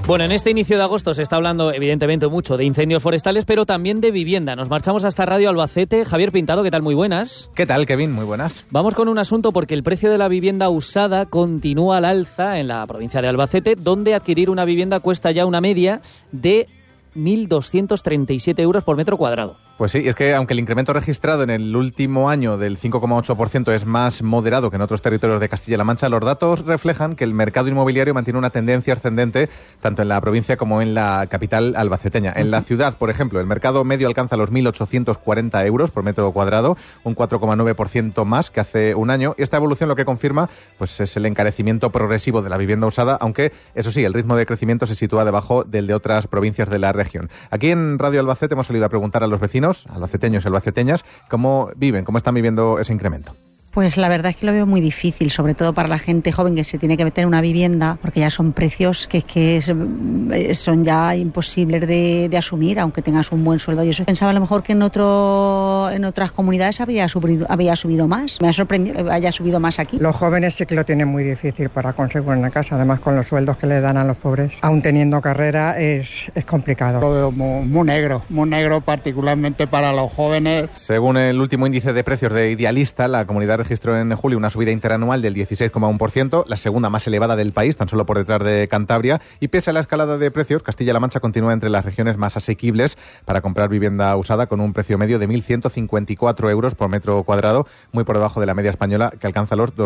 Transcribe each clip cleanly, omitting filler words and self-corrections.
Bueno, en este inicio de agosto se está hablando evidentemente mucho de incendios forestales, pero también de vivienda. Nos marchamos hasta Radio Albacete. Javier Pintado, ¿qué tal? Muy buenas. ¿Qué tal, Kevin? Muy buenas. Vamos con un asunto porque el precio de la vivienda usada continúa al alza en la provincia de Albacete, donde adquirir una vivienda cuesta ya una media de 1.237 euros por metro cuadrado. Pues sí, es que aunque el incremento registrado en el último año del 5,8% es más moderado que en otros territorios de Castilla-La Mancha, los datos reflejan que el mercado inmobiliario mantiene una tendencia ascendente tanto en la provincia como en la capital albaceteña. En la ciudad, por ejemplo, el mercado medio alcanza los 1.840 euros por metro cuadrado, un 4,9% más que hace un año. Y esta evolución lo que confirma pues es el encarecimiento progresivo de la vivienda usada, aunque, eso sí, el ritmo de crecimiento se sitúa debajo del de otras provincias de la región. Aquí en Radio Albacete hemos salido a preguntar a los vecinos, albaceteños y albaceteñas, cómo viven, cómo están viviendo ese incremento. Pues la verdad es que lo veo muy difícil, sobre todo para la gente joven que se tiene que meter en una vivienda, porque ya son precios que son ya imposibles de asumir, aunque tengas un buen sueldo. Yo pensaba a lo mejor que en otras comunidades había subido más. Me ha sorprendido que haya subido más aquí. Los jóvenes sí que lo tienen muy difícil para conseguir una casa, además con los sueldos que le dan a los pobres. Aún teniendo carrera es complicado. Lo veo muy negro particularmente para los jóvenes. Según el último índice de precios de Idealista, la comunidad registró en julio una subida interanual del 16,1%, la segunda más elevada del país, tan solo por detrás de Cantabria, y pese a la escalada de precios, Castilla-La Mancha continúa entre las regiones más asequibles para comprar vivienda usada, con un precio medio de 1.154 euros por metro cuadrado, muy por debajo de la media española, que alcanza los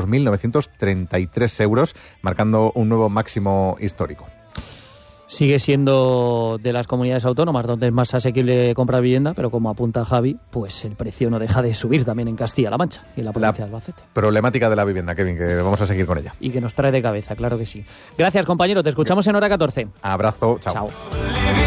2.933 euros, marcando un nuevo máximo histórico. Sigue siendo de las comunidades autónomas donde es más asequible comprar vivienda, pero como apunta Javi, pues el precio no deja de subir también en Castilla-La Mancha y en la provincia de Albacete. Problemática de la vivienda, Kevin, que vamos a seguir con ella. Y que nos trae de cabeza, claro que sí. Gracias, compañero. Te escuchamos en hora 14. Abrazo. Chao.